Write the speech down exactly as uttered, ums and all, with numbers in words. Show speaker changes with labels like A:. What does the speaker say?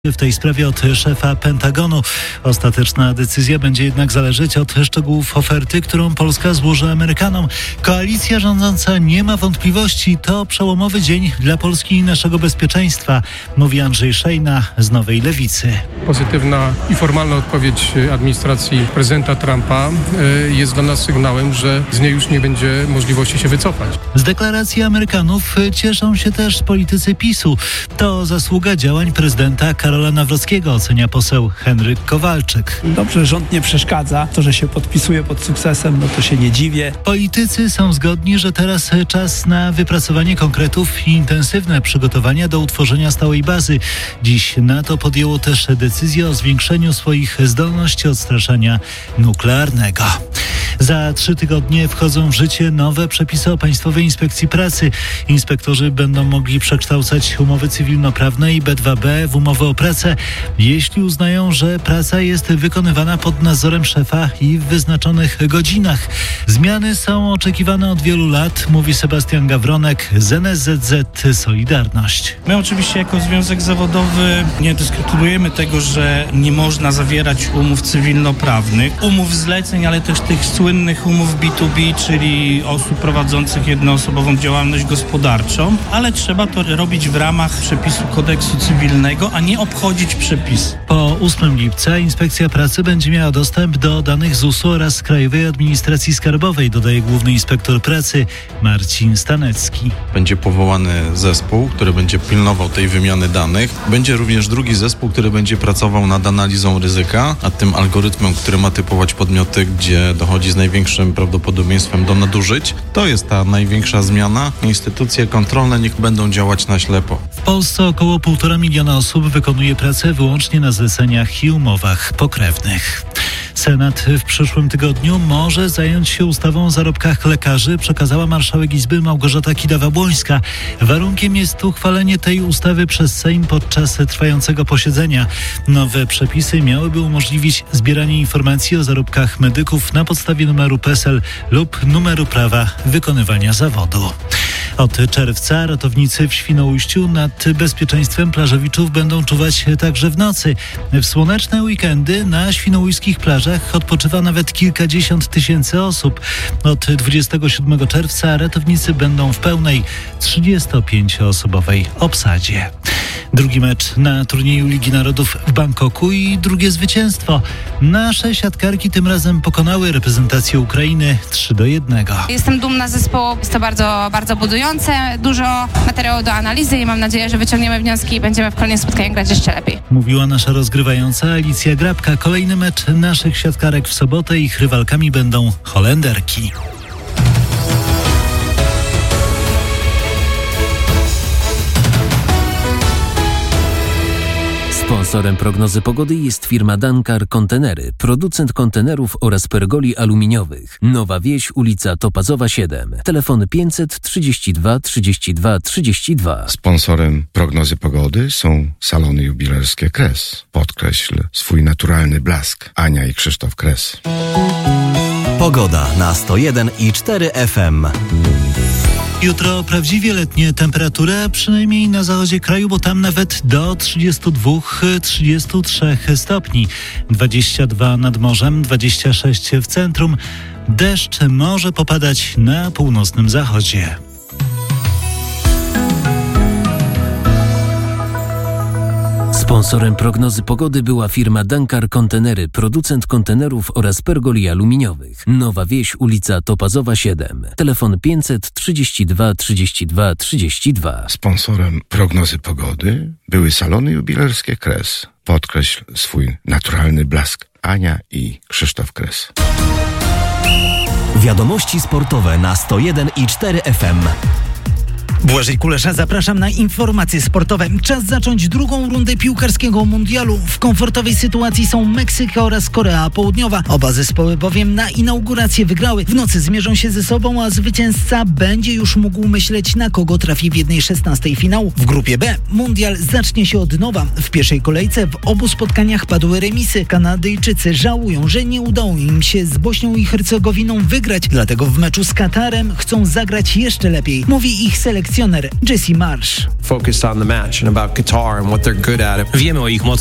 A: w tej sprawie od szefa Pentagonu. Ostateczna decyzja będzie jednak zależeć od szczegółów oferty, którą Polska złoży Amerykanom. Koalicja rządząca nie ma wątpliwości, to przełomowy dzień dla Polski i naszego bezpieczeństwa, mówi Andrzej Szejna z Nowej Lewicy.
B: Pozytywna i formalna odpowiedź administracji prezydenta Trumpa jest dla nas sygnałem, że z niej już nie będzie możliwości się wycofać.
A: Z deklaracji Amerykanów cieszą się też politycy PiSu. To zasługa działań prezydenta Karola Nawrockiego, ocenia poseł Henryk Kowalczyk.
C: Dobrze, rząd nie przeszkadza. To, że się podpisuje pod sukcesem, no to się nie dziwię.
A: Politycy są zgodni, że teraz czas na wypracowanie konkretów i intensywne przygotowania do utworzenia stałej bazy. Dziś NATO podjęło też decyzję o zwiększeniu swoich zdolności odstraszania nuklearnego. Za trzy tygodnie wchodzą w życie nowe przepisy o Państwowej Inspekcji Pracy. Inspektorzy będą mogli przekształcać umowy cywilnoprawne i B dwa B w umowy o pracę, jeśli uznają, że praca jest wykonywana pod nadzorem szefa i w wyznaczonych godzinach. Zmiany są oczekiwane od wielu lat, mówi Sebastian Gawronek z N S Z Z Solidarność.
D: My oczywiście jako związek zawodowy nie dyskutujemy tego, że nie można zawierać umów cywilnoprawnych, umów zleceń, ale też tych słynnych umów B dwa B, czyli osób prowadzących jednoosobową działalność gospodarczą, ale trzeba to robić w ramach przepisu kodeksu cywilnego, a nie obchodzić przepis.
A: Po ósmego lipca Inspekcja Pracy będzie miała dostęp do danych Z U S u oraz Krajowej Administracji Skarbowej, dodaje główny inspektor pracy Marcin Stanecki.
E: Będzie powołany zespół, który będzie pilnował tej wymiany danych. Będzie również drugi zespół, który będzie pracował nad analizą ryzyka, a tym algorytmem, który ma typować podmioty, gdzie dochodzi z największym prawdopodobieństwem do nadużyć. To jest ta największa zmiana. Instytucje kontrolne niech będą działać na ślepo.
A: W Polsce około półtora miliona osób wykonuje pracę wyłącznie na zleceniach i umowach pokrewnych. Senat w przyszłym tygodniu może zająć się ustawą o zarobkach lekarzy, przekazała marszałek Izby Małgorzata Kidawa-Błońska. Warunkiem jest uchwalenie tej ustawy przez Sejm podczas trwającego posiedzenia. Nowe przepisy miałyby umożliwić zbieranie informacji o zarobkach medyków na podstawie numeru P E S E L lub numeru prawa wykonywania zawodu. Od czerwca ratownicy w Świnoujściu nad bezpieczeństwem plażowiczów będą czuwać także w nocy. W słoneczne weekendy na świnoujskich plażach odpoczywa nawet kilkadziesiąt tysięcy osób. Od dwudziestego siódmego czerwca ratownicy będą w pełnej trzydziestopięcioosobowej obsadzie. Drugi mecz na turnieju Ligi Narodów w Bangkoku i drugie zwycięstwo. Nasze siatkarki tym razem pokonały reprezentację Ukrainy trzy do jednego.
F: Jestem dumna z zespołu, jest to bardzo, bardzo budujące, dużo materiału do analizy i mam nadzieję, że wyciągniemy wnioski i będziemy w kolejnym spotkaniu grać jeszcze lepiej.
A: Mówiła nasza rozgrywająca Alicja Grabka. Kolejny mecz naszych siatkarek w sobotę. Ich rywalkami będą Holenderki.
G: Sponsorem prognozy pogody jest firma Dankar Kontenery, producent kontenerów oraz pergoli aluminiowych. Nowa Wieś, ulica Topazowa siedem. Telefon pięćset trzydzieści dwa trzydzieści dwa trzydzieści dwa.
H: Sponsorem prognozy pogody są salony jubilerskie Kres. Podkreśl swój naturalny blask. Ania i Krzysztof Kres.
I: Pogoda na sto jeden i cztery F M.
A: Jutro prawdziwie letnie temperatury, przynajmniej na zachodzie kraju, bo tam nawet do trzydziestu dwóch trzydziestu trzech stopni. dwadzieścia dwa nad morzem, dwadzieścia sześć w centrum. Deszcz może popadać na północnym zachodzie.
G: Sponsorem prognozy pogody była firma Dankar Kontenery, producent kontenerów oraz pergoli aluminiowych. Nowa Wieś, ulica Topazowa siedem. Telefon pięćset trzydzieści dwa trzydzieści dwa trzydzieści dwa.
H: Sponsorem prognozy pogody były salony jubilerskie Kres. Podkreśl swój naturalny blask. Ania i Krzysztof Kres.
I: Wiadomości sportowe na sto jeden i cztery F M.
J: Błażej Kulesza, zapraszam na informacje sportowe. Czas zacząć drugą rundę piłkarskiego mundialu. W komfortowej sytuacji są Meksyk oraz Korea Południowa. Oba zespoły bowiem na inaugurację wygrały. W nocy zmierzą się ze sobą, a zwycięzca będzie już mógł myśleć, na kogo trafi w jednej szesnastej finału. W grupie B mundial zacznie się od nowa. W pierwszej kolejce w obu spotkaniach padły remisy. Kanadyjczycy żałują, że nie udało im się z Bośnią i Hercegowiną wygrać. Dlatego w meczu z Katarem chcą zagrać jeszcze lepiej. Mówi ich selekcjoner selekcjoner Jesse Marsh.
K: Focused on the match and about Qatar and what they're good at.
L: Wiemy o ich mocy